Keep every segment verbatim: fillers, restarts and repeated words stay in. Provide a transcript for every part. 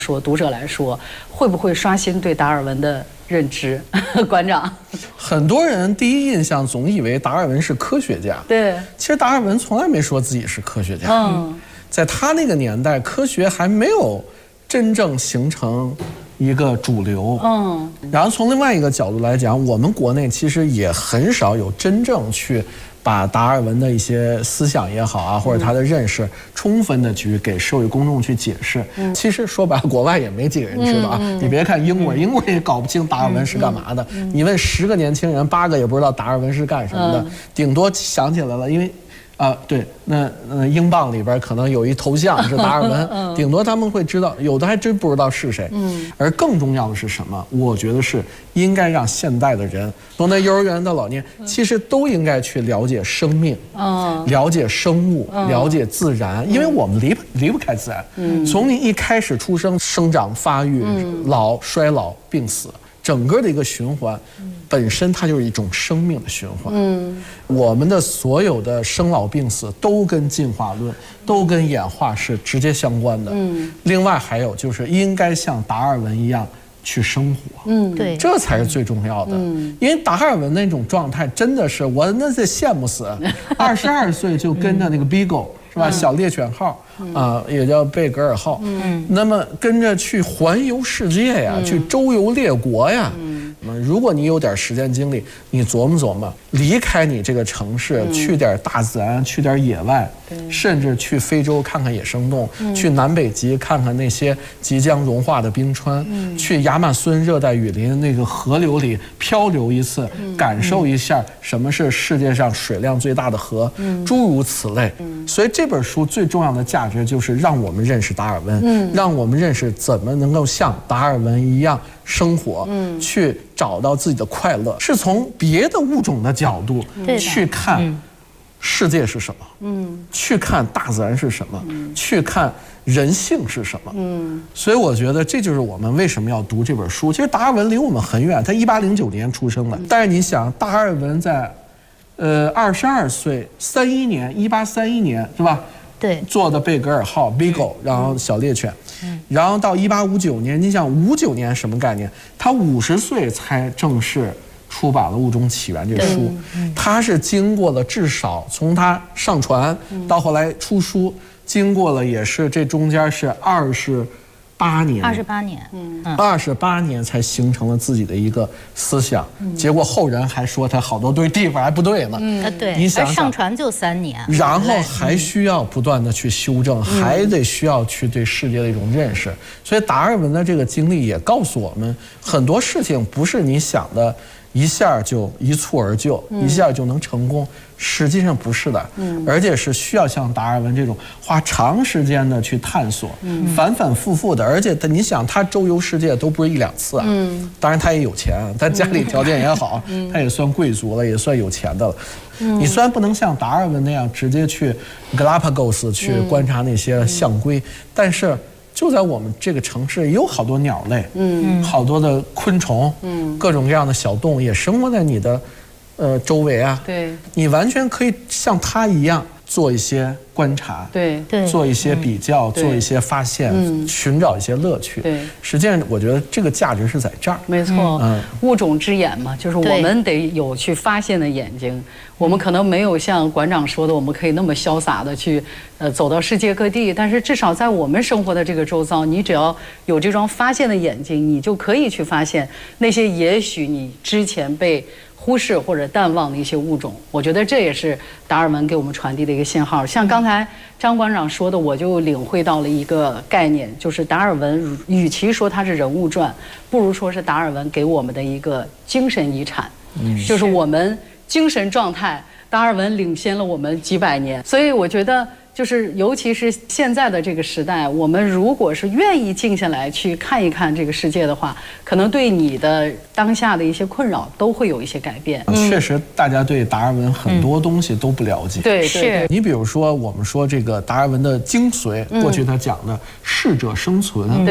说读者来说，会不会刷新对达尔文的认知？馆长， 很多人第一印象总以为达尔文是科学家， 对， 其实达尔文从来没说自己是科学家。 嗯， 在他那个年代，科学还没有真正形成一个主流。嗯，然后从另外一个角度来讲，我们国内其实也很少有真正去把达尔文的一些思想也好啊，或者他的认识，充分的去给社会公众去解释。嗯、其实说白了，国外也没几个人知道啊。嗯嗯、你别看英国，英国也搞不清达尔文是干嘛的。嗯嗯、你问十个年轻人，八个也不知道达尔文是干什么的，嗯、顶多想起来了，因为。啊，对，那那英镑里边可能有一头像是达尔文，嗯、顶多他们会知道，有的还真不知道是谁。嗯，而更重要的是什么？我觉得是应该让现代的人，从那幼儿园到老年，其实都应该去了解生命，嗯，了解生物，嗯、了解自然，因为我们离不离不开自然。嗯，从你一开始出生、生长、发育、嗯、老、衰老、病死。整个的一个循环，本身它就是一种生命的循环。嗯，我们的所有的生老病死都跟进化论、都跟演化是直接相关的。嗯，另外还有就是应该像达尔文一样去生活。嗯，对，这才是最重要的。嗯，因为达尔文那种状态真的是我那是羡慕死，二十二岁就跟着那个 Beagle。是吧？小猎犬号啊、呃，也叫贝格尔号。嗯，那么跟着去环游世界呀，嗯、去周游列国呀。嗯，如果你有点时间精力，你琢磨琢磨，离开你这个城市，嗯、去点大自然，去点野外，甚至去非洲看看野生动物，嗯、去南北极看看那些即将融化的冰川，嗯、去亚马孙热带雨林那个河流里漂流一次，嗯、感受一下什么是世界上水量最大的河，嗯、诸如此类。嗯、所以这本书最重要的价值就是让我们认识达尔文，嗯、让我们认识怎么能够像达尔文一样生活，嗯、去找到自己的快乐，是从别的物种的角度去看世界是什么，嗯、去看大自然是什么，嗯、去看人性是什么。嗯，所以我觉得这就是我们为什么要读这本书。其实达尔文离我们很远，他一八零九年出生的，嗯、但是你想，达尔文在呃，二十二岁，三一年，一八三一年是吧？对，做的贝格尔号 Beagle， 然后小猎犬，嗯、然后到一八五九年，你想五九年什么概念？他五十岁才正式出版了《物种起源》这书，嗯、他是经过了至少从他上传到后来出书，经过了也是这中间是二十。八年， 二十八年， 嗯，二十八年才形成了自己的一个思想，嗯、结果后人还说他好多对地方还不对呢， 嗯，对， 你想想， 上传就三年， 然后还需要不断的去修正，嗯、还得需要去对世界的一种认识，所以达尔文的这个经历也告诉我们，很多事情不是你想的一下就一蹴而就，嗯、一下就能成功。实际上不是的，嗯，而且是需要像达尔文这种花长时间的去探索，嗯，反反复复的，而且他，你想他周游世界都不是一两次啊，嗯，当然他也有钱，他家里条件也好，嗯、他也算贵族了，也算有钱的了。嗯、你虽然不能像达尔文那样直接去 Galapagos 去观察那些象龟，嗯、但是就在我们这个城市也有好多鸟类，嗯，好多的昆虫，嗯，各种各样的小动物也生活在你的。呃，周围啊，对，你完全可以像他一样做一些观察，对对，做一些比较，嗯、做一些发现，嗯、寻找一些乐趣。对，实际上我觉得这个价值是在这儿。 没错，嗯，物种之眼嘛，就是我们得有去发现的眼睛。我们可能没有像馆长说的，我们可以那么潇洒的去，呃，走到世界各地。但是至少在我们生活的这个周遭，你只要有这双发现的眼睛，你就可以去发现那些也许你之前被忽视或者淡忘的一些物种。我觉得这也是达尔文给我们传递的一个信号。像刚才张馆长说的，我就领会到了一个概念，就是达尔文与其说他是人物传，不如说是达尔文给我们的一个精神遗产，嗯、就是我们精神状态，达尔文领先了我们几百年。所以我觉得就是尤其是现在的这个时代，我们如果是愿意静下来去看一看这个世界的话，可能对你的当下的一些困扰都会有一些改变。 嗯、确实大家对达尔文很多东西都不了解。 嗯、对，是你比如说我们说这个达尔文的精髓，嗯、过去他讲的适者生存，对、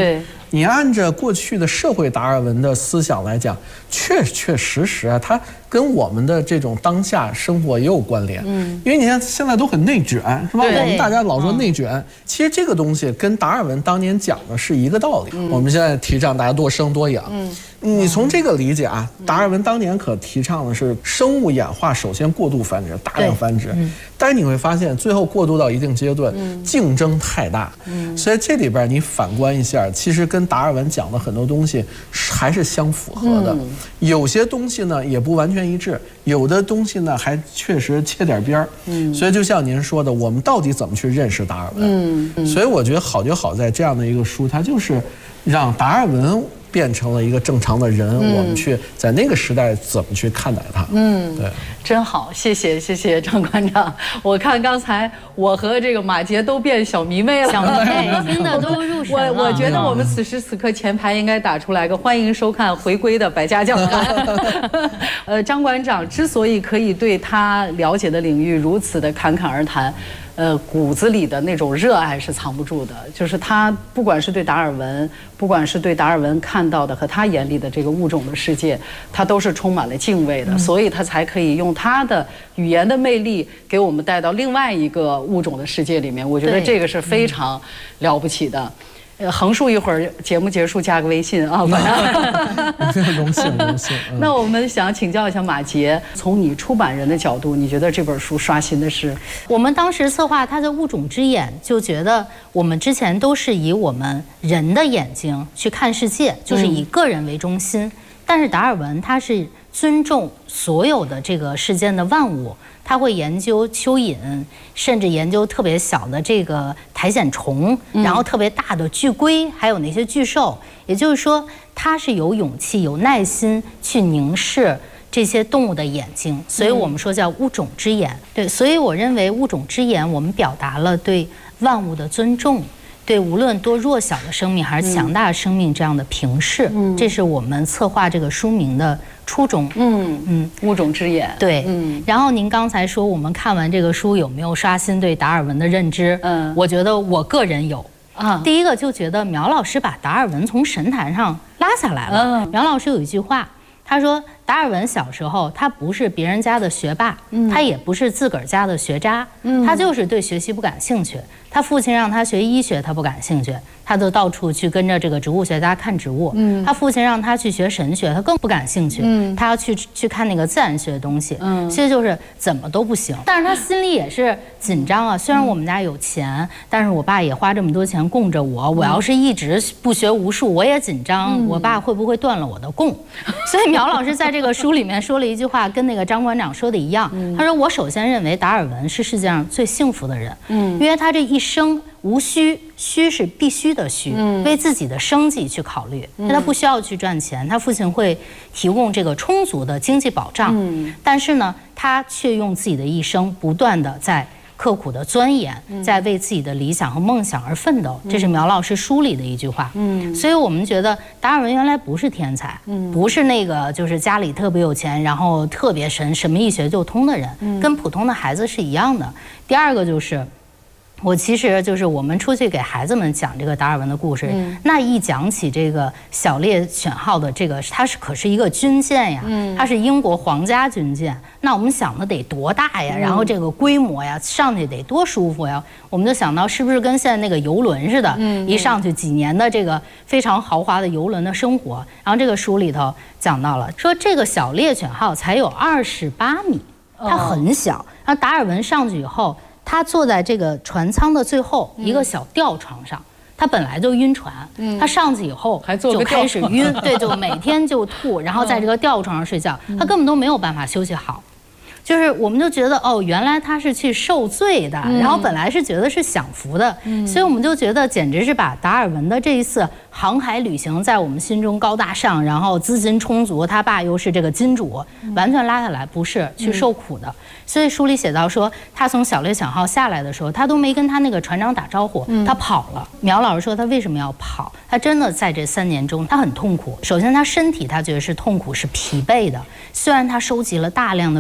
你按照过去的社会达尔文的思想来讲，确确实实啊，它跟我们的这种当下生活也有关联。嗯，因为你看现在都很内卷，是吧？我们大家老说内卷，嗯、其实这个东西跟达尔文当年讲的是一个道理。嗯、我们现在提倡大家多生多养。嗯，你从这个理解啊，达尔文当年可提倡的是生物演化首先过度繁殖，大量繁殖。嗯，但是你会发现，最后过渡到一定阶段，嗯、竞争太大。嗯，所以这里边你反观一下，其实跟达尔文讲的很多东西还是相符合的。嗯、有些东西呢也不完全一致，有的东西呢还确实切点边儿。嗯，所以就像您说的，我们到底怎么去认识达尔文？嗯，嗯所以我觉得好就好在这样的一个书，它就是让达尔文变成了一个正常的人，嗯、我们去在那个时代怎么去看待他？嗯，对， 真好，谢谢谢谢张馆长。我看刚才我和这个马杰都变小迷妹了， 小迷妹听的都入神了。 我我觉得我们此时此刻前排应该打出来个欢迎收看回归的百家讲坛。呃，张馆长之所以可以对他了解的领域如此的侃侃而谈。呃，骨子里的那种热爱是藏不住的，就是他不管是对达尔文，不管是对达尔文看到的和他眼里的这个物种的世界，他都是充满了敬畏的，嗯、所以他才可以用他的语言的魅力给我们带到另外一个物种的世界里面。我觉得这个是非常了不起的。呃，横竖一会儿节目结束加个微信啊， 荣幸荣幸。 嗯、那我们想请教一下马杰，从你出版人的角度，你觉得这本书刷新的是？ 我们当时策划它的《物种之眼》，就觉得我们之前都是以我们人的眼睛去看世界，就是以个人为中心。嗯、但是达尔文他是尊重所有的这个世间的万物。他会研究蚯蚓，甚至研究特别小的这个苔藓虫，然后特别大的巨龟，还有那些巨兽。也就是说，他是有勇气、有耐心去凝视这些动物的眼睛，所以我们说叫物种之眼。对，所以我认为物种之眼，我们表达了对万物的尊重。对无论多弱小的生命还是强大的生命这样的平视，嗯、这是我们策划这个书名的初衷。嗯嗯，物种之眼。 对，嗯。然后您刚才说我们看完这个书有没有刷新对达尔文的认知？嗯，我觉得我个人有啊。第一个就觉得苗老师把达尔文从神坛上拉下来了。嗯，苗老师有一句话。他说，达尔文小时候他不是别人家的学霸，嗯、他也不是自个儿家的学渣，嗯、他就是对学习不感兴趣。他父亲让他学医学，他不感兴趣，他就到处去跟着这个植物学家看植物。嗯、他父亲让他去学神学，他更不感兴趣，嗯、他要去去看那个自然学的东西。嗯，所以就是怎么都不行。但是他心里也是紧张啊，虽然我们家有钱，但是我爸也花这么多钱供着我，我要是一直不学无术，我也紧张，嗯、我爸会不会断了我的供？所以苗老师在这个书里面说了一句话，跟那个张馆长说的一样。嗯、他说：“我首先认为达尔文是世界上最幸福的人，嗯，因为他这一生无需，需是必须的需，嗯、为自己的生计去考虑。嗯、他不需要去赚钱，他父亲会提供这个充足的经济保障。嗯、但是呢，他却用自己的一生不断的在刻苦的钻研，在为自己的理想和梦想而奋斗。这是苗老师书里的一句话。嗯，所以我们觉得达尔文原来不是天才，嗯，不是那个就是家里特别有钱，然后特别神，什么一学就通的人，嗯、跟普通的孩子是一样的。第二个就是。我其实就是我们出去给孩子们讲这个达尔文的故事，嗯、那一讲起这个小猎犬号的这个，它是可是一个军舰呀，嗯、它是英国皇家军舰，那我们想的得多大呀，嗯、然后这个规模呀，上去得多舒服呀，我们就想到是不是跟现在那个游轮似的，嗯、一上去几年的这个非常豪华的游轮的生活。然后这个书里头讲到了，说这个小猎犬号才有二十八米，它很小。然后达尔文上去以后。他坐在这个船舱的最后一个小吊床上，他本来就晕船，他上去以后就开始晕，对，就每天就吐，然后在这个吊床上睡觉，他根本都没有办法休息好。就是我们就觉得哦，原来他是去受罪的，然后本来是觉得是享福的，所以我们就觉得简直是把达尔文的这一次航海旅行在我们心中高大上，然后资金充足，他爸又是这个金主，完全拉下来，不是去受苦的。所以书里写到说，他从小猎犬号下来的时候，他都没跟他那个船长打招呼，他跑了。苗老师说他为什么要跑？他真的在这三年中，他很痛苦。首先他身体他觉得是痛苦是疲惫的，虽然他收集了大量的标本呀。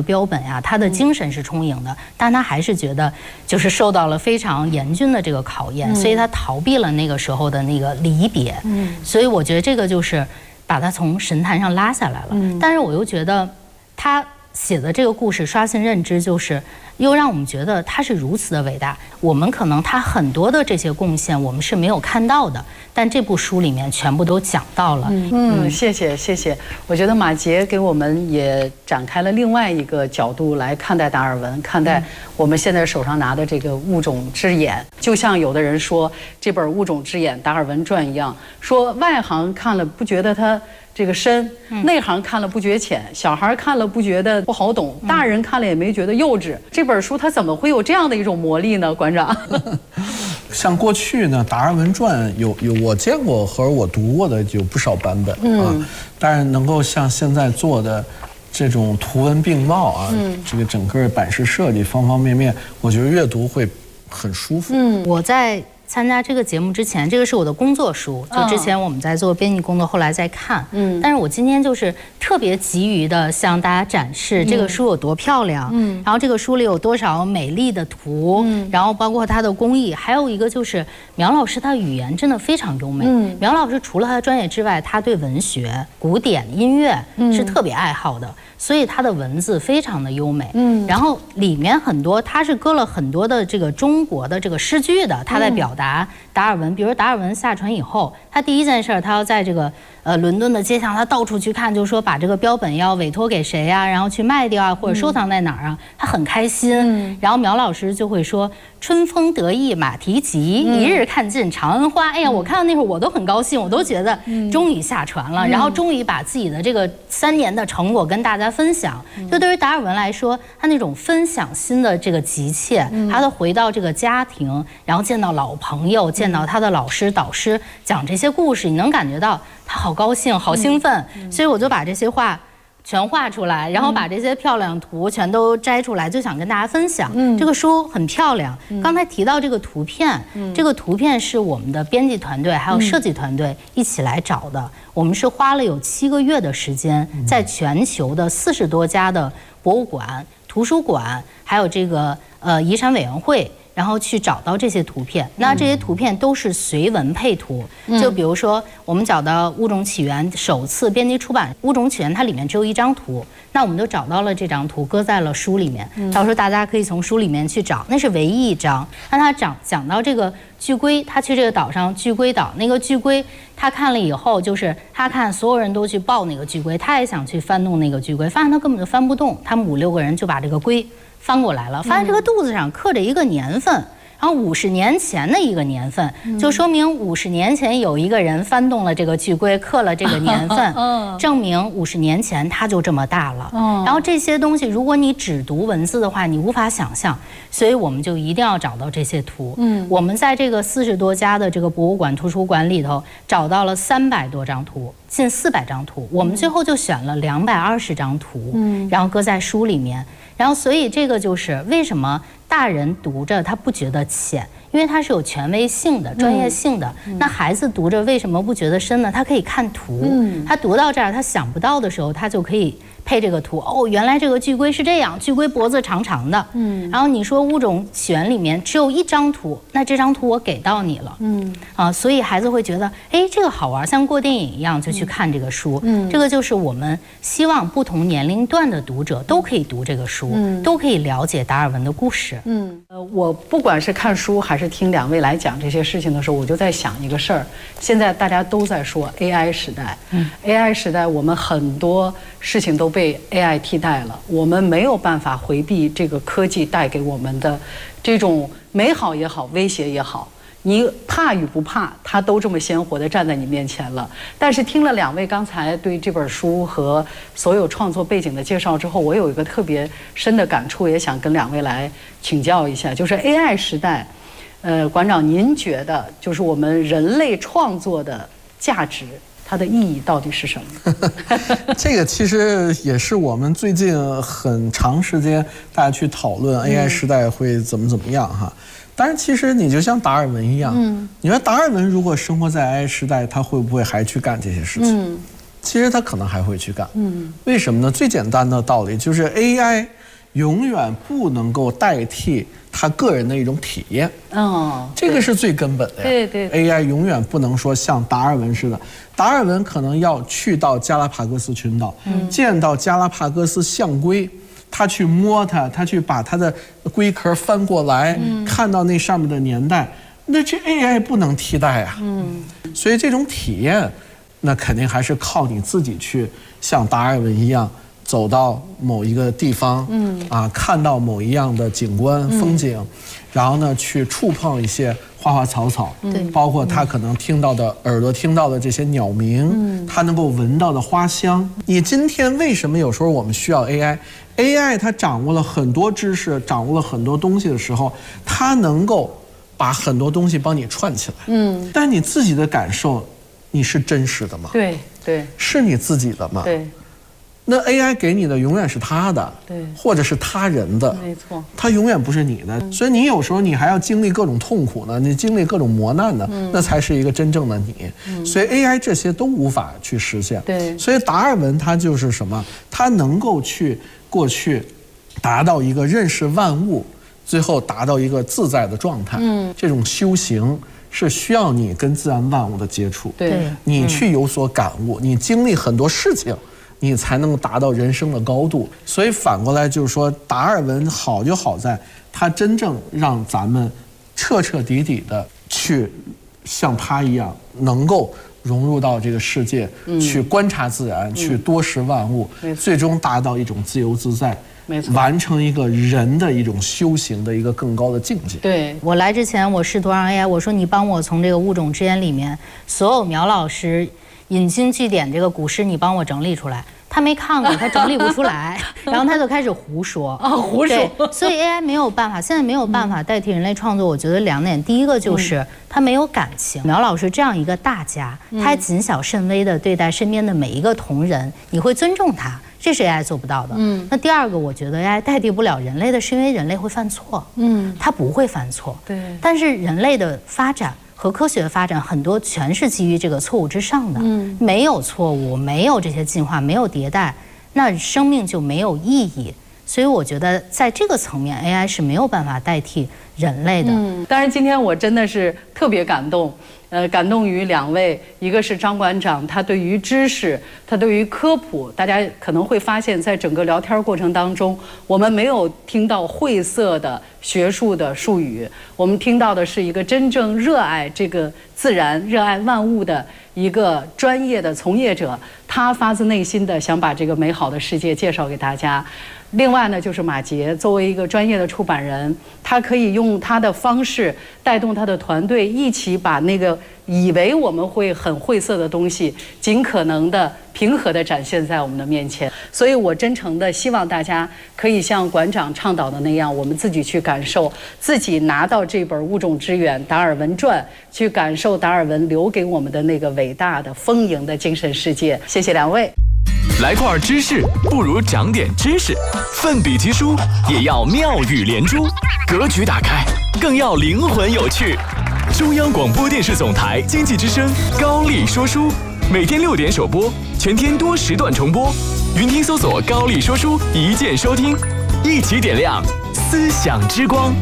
呀，他的精神是充盈的，但他还是觉得就是受到了非常严峻的这个考验，所以他逃避了那个时候的那个离别。嗯，所以我觉得这个就是把他从神坛上拉下来了。但是我又觉得他写的这个故事刷新认知，就是又让我们觉得他是如此的伟大。我们可能他很多的这些贡献我们是没有看到的，但这部书里面全部都讲到了。 嗯，嗯谢谢谢谢。我觉得马杰给我们也展开了另外一个角度来看待达尔文，看待我们现在手上拿的这个《物种之眼》。就像有的人说这本《物种之眼》达尔文传一样，说外行看了不觉得它这个深，内行看了不觉浅，小孩看了不觉得不好懂，大人看了也没觉得幼稚。这本书它怎么会有这样的一种魔力呢？馆长， 像过去呢，达尔文传有有我见过和我读过的有不少版本、嗯、啊，但是能够像现在做的这种图文并茂啊，嗯、这个整个版式设计方方面面，我觉得阅读会很舒服。 嗯，我在参加这个节目之前，这个是我的工作书，就之前我们在做编辑工作，后来在看。嗯，但是我今天就是特别急于的向大家展示这个书有多漂亮，嗯，然后这个书里有多少美丽的图，嗯，然后包括它的工艺，还有一个就是苗老师他语言真的非常优美。嗯，苗老师除了他的专业之外，他对文学、古典音乐是特别爱好的。所以它的文字非常的优美，嗯，然后里面很多它是搁了很多的这个中国的这个诗句的，他在表达达尔文。比如达尔文下船以后，他第一件事他要在这个呃伦敦的街上，他到处去看，就是说把这个标本要委托给谁呀、啊，然后去卖掉啊，或者收藏在哪儿啊，他很开心。嗯、然后苗老师就会说：“春风得意马蹄疾，嗯、一日看尽长安花。”哎呀，我看到那会儿我都很高兴，我都觉得终于下船了，嗯、然后终于把自己的这个三年的成果跟大家分享。就对于达尔文来说，他那种分享心的这个急切，他的回到这个家庭，然后见到老朋友，见到他的老师导师讲这些故事，你能感觉到他好高兴好兴奋。所以我就把这些话全画出来，然后把这些漂亮图全都摘出来，就想跟大家分享。嗯，这个书很漂亮。刚才提到这个图片，嗯、这个图片是我们的编辑团队还有设计团队一起来找的。我们是花了有七个月的时间，在全球的四十多家的博物馆、图书馆，还有这个呃遗产委员会，然后去找到这些图片。那这些图片都是随文配图，就比如说我们找到《物种起源》首次编辑出版《物种起源》，它里面只有一张图，那我们就找到了这张图，搁在了书里面。到时候大家可以从书里面去找，那是唯一一张。那他讲讲到这个巨龟，他去这个岛上巨龟岛，那个巨龟他看了以后，就是他看所有人都去抱那个巨龟，他也想去翻动那个巨龟，发现他根本就翻不动。他们五六个人就把这个龟翻过来了，发现这个肚子上刻着一个年份，然后五十年前的一个年份，就说明五十年前有一个人翻动了这个巨龟，刻了这个年份，证明五十年前它就这么大了。然后这些东西，如果你只读文字的话，你无法想象，所以我们就一定要找到这些图。嗯，我们在这个四十多家的这个博物馆、图书馆里头找到了三百多张图，近四百张图，我们最后就选了两百二十张图，嗯，然后搁在书里面。然后，所以这个就是为什么大人读着他不觉得浅，因为它是有权威性的、专业性的。嗯、那孩子读着为什么不觉得深呢？他可以看图，嗯、他读到这儿，他想不到的时候，他就可以配这个图。哦，原来这个巨龟是这样，巨龟脖子长长的。嗯，然后你说物种起源里面只有一张图，那这张图我给到你了。嗯，啊，所以孩子会觉得，哎，这个好玩，像过电影一样，就去看这个书。嗯，这个就是我们希望不同年龄段的读者都可以读这个书。嗯，都可以了解达尔文的故事。 嗯，呃，我不管是看书还是听两位来讲这些事情的时候，我就在想一个事儿。现在大家都在说 A I 时代，嗯 ，A I 时代，我们很多事情都被 A I 替代了，我们没有办法回避这个科技带给我们的这种美好也好，威胁也好。你怕与不怕，它都这么鲜活地站在你面前了。但是听了两位刚才对这本书和所有创作背景的介绍之后，我有一个特别深的感触，也想跟两位来请教一下，就是 A I 时代，呃，馆长，您觉得就是我们人类创作的价值，它的意义到底是什么？ 这个其实也是我们最近很长时间大家去讨论 A I 时代会怎么怎么样哈。但是其实你就像达尔文一样，嗯，你说达尔文如果生活在 A I 时代，他会不会还去干这些事情？嗯，其实他可能还会去干。嗯，为什么呢？最简单的道理就是 A I 永远不能够代替他个人的一种体验。 哦， 这个是最根本的呀。 对对对 ，A I 永远不能说像达尔文似的，达尔文可能要去到加拉帕戈斯群岛，嗯、见到加拉帕戈斯象龟。他去摸它，他去把它的龟壳翻过来，嗯、看到那上面的年代，那这 A I 不能替代啊。嗯，所以这种体验，那肯定还是靠你自己去像达尔文一样走到某一个地方，嗯啊，看到某一样的景观、嗯、风景，然后呢去触碰一些花花草草，对，包括他可能听到的、嗯、耳朵听到的这些鸟鸣，嗯，他能够闻到的花香。你今天为什么有时候我们需要 A I？A I 它掌握了很多知识，掌握了很多东西的时候，它能够把很多东西帮你串起来。嗯，但你自己的感受，你是真实的吗？ 对对， 是你自己的吗？ 对。 那 A I 给你的永远是他的，对，或者是他人的， 没错， 它永远不是你的。嗯、所以你有时候你还要经历各种痛苦呢，你经历各种磨难呢，嗯、那才是一个真正的你。嗯、所以 A I 这些都无法去实现。对，所以达尔文他就是什么？他能够去。过去达到一个认识万物，最后达到一个自在的状态。嗯，这种修行是需要你跟自然万物的接触，对，你去有所感悟，你经历很多事情，你才能达到人生的高度。所以反过来就是说，达尔文好就好在他真正让咱们彻彻底底的去像他一样能够融入到这个世界，嗯、去观察自然，嗯、去多识万物，最终达到一种自由自在，完成一个人的一种修行的一个更高的境界。 对，我来之前，我试图让 A I， 我说你帮我从这个物种之眼里面所有苗老师引经据典这个古诗，你帮我整理出来。他没看过，他整理不出来，然后他就开始胡说啊，胡说。所以 A I 没有办法，现在没有办法代替人类创作。我觉得两点，第一个就是他没有感情。苗老师这样一个大家，他还谨小慎微地对待身边的每一个同仁，你会尊重他，这是 A I 做不到的。嗯。那第二个，我觉得 A I 代替不了人类的，是因为人类会犯错。嗯。他不会犯错。对。但是人类的发展和科学的发展很多全是基于这个错误之上的，嗯，没有错误，没有这些进化，没有迭代，那生命就没有意义。所以我觉得在这个层面 ，A I 是没有办法代替人类的。 嗯，当然今天我真的是特别感动，呃，感动于两位，一个是张馆长，他对于知识，他对于科普，大家可能会发现，在整个聊天过程当中，我们没有听到晦涩的学术的术语，我们听到的是一个真正热爱这个自然、热爱万物的一个专业的从业者，他发自内心的想把这个美好的世界介绍给大家。另外呢，就是马杰作为一个专业的出版人，他可以用他的方式带动他的团队，一起把那个以为我们会很晦涩的东西，尽可能的平和地展现在我们的面前。所以我真诚地希望大家可以像馆长倡导的那样，我们自己去感受，自己拿到这本《物种之源》达尔文传，去感受达尔文留给我们的那个伟大的丰盈的精神世界。谢谢两位。 来块知识，不如长点知识。奋笔疾书，也要妙语连珠；格局打开，更要灵魂有趣。中央广播电视总台经济之声高丽说书，每天六点首播，全天多时段重播。云听搜索高丽说书，一键收听，一起点亮思想之光。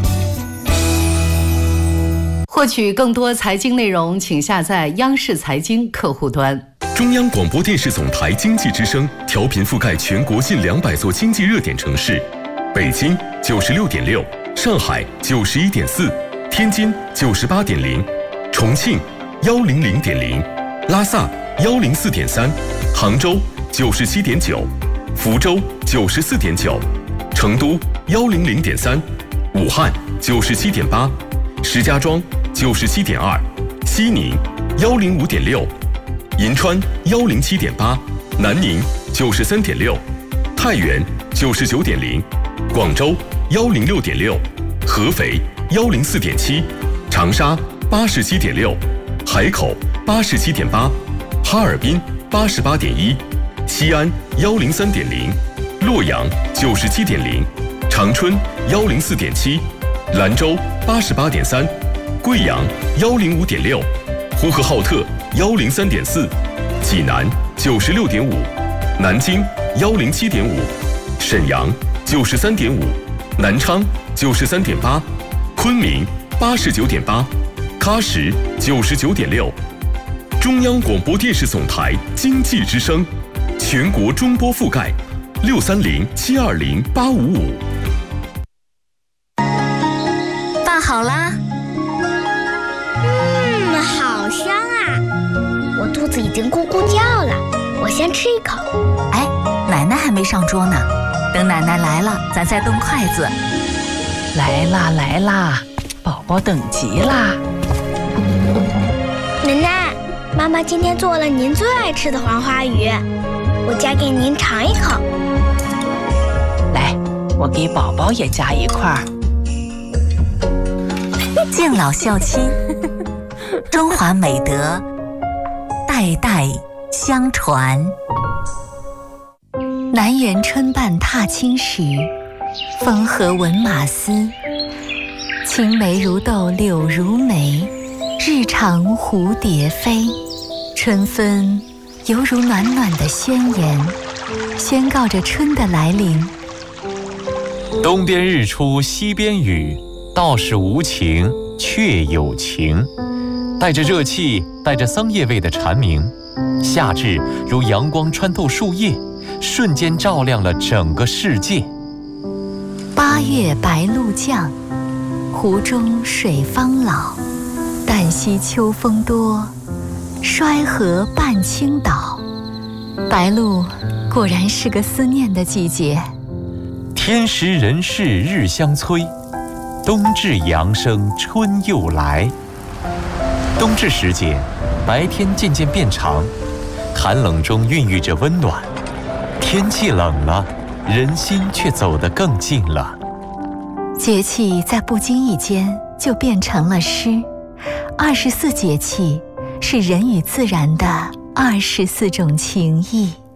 获取更多财经内容，请下载央视财经客户端。 中央广播电视总台经济之声调频覆盖全国近两百座经济热点城市，北京九十六点六，上海九十一点四，天津九十八点零，重庆幺零零点零，拉萨幺零四点三，杭州九十七点九，福州九十四点九，成都幺零零点三，武汉九十七点八，石家庄九十七点二，西宁幺零五点六。银川幺零七点八，南宁九十三点六，太原九十九点零，广州幺零六点六，合肥幺零四点七，长沙八十七点六，海口八十七点八，哈尔滨八十八点一，西安幺零三点零，洛阳九十七点零，长春幺零四点七，兰州八十八点三，贵阳幺零五点六，呼和浩特幺零三点四，济南九十六点五，南京幺零七点五，沈阳九十三点五，南昌九十三点八，昆明八十九点八，喀什九十九点六。中央广播电视总台经济之声，全国中波覆盖，六三零七二零八五五。 饭好啦。 嗯，好香啊！我肚子已经咕咕叫了，我先吃一口。 哎，奶奶还没上桌呢，等奶奶来了，咱再动筷子。 来啦来啦，宝宝等急啦！ 奶奶，妈妈今天做了您最爱吃的黄花鱼，我夹给您尝一口。 来，我给宝宝也夹一块儿。 敬老孝亲，中华美德代代相传。南园春半踏青时，风和闻马嘶。青梅如豆柳如眉，日长蝴蝶飞。春分犹如暖暖的宣言，宣告着春的来临。 东边日出西边雨，道是无晴却有晴。带着热气，带着桑叶味的蝉鸣，夏至如阳光穿透树叶，瞬间照亮了整个世界。 八月白露降，湖中水方老。旦夕秋风多，衰河半倾倒。白露果然是个思念的季节。 天时人事日相催，冬至阳生春又来。冬至时节，白天渐渐变长，寒冷中孕育着温暖。天气冷了，人心却走得更近了。 节气在不经意间就变成了诗。二十四节气是人与自然的二十四种情谊。